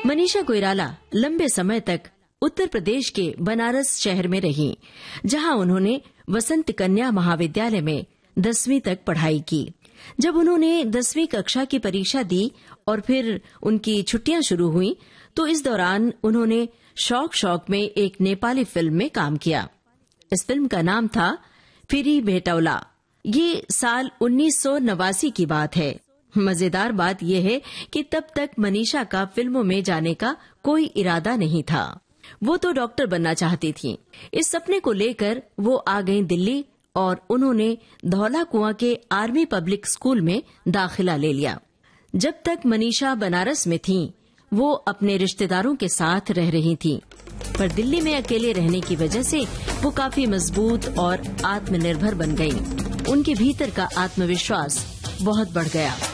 मनीषा कोइराला लंबे समय तक उत्तर प्रदेश के बनारस शहर में रहीं, जहां उन्होंने वसंत कन्या महाविद्यालय में 10वीं तक पढ़ाई की। जब उन्होंने 10वीं कक्षा की परीक्षा दी और फिर उनकी छुट्टियां शुरू हुई, तो इस दौरान उन्होंने शौक में एक नेपाली फिल्म में काम किया। इस फिल्म का नाम था फिरी भेटौला। ये साल 1989 की बात है। मजेदार बात यह है कि तब तक मनीषा का फिल्मों में जाने का कोई इरादा नहीं था। वो तो डॉक्टर बनना चाहती थीं। इस सपने को लेकर वो आ गईं दिल्ली और उन्होंने धौला कुआं के आर्मी पब्लिक स्कूल में दाखिला ले लिया। जब तक मनीषा बनारस में थीं, वो अपने रिश्तेदारों के साथ रह रही थीं, पर दिल्ली में अकेले रहने की वजह से वो काफी मजबूत और आत्मनिर्भर बन गईं। उनके भीतर का आत्मविश्वास बहुत बढ़ गया।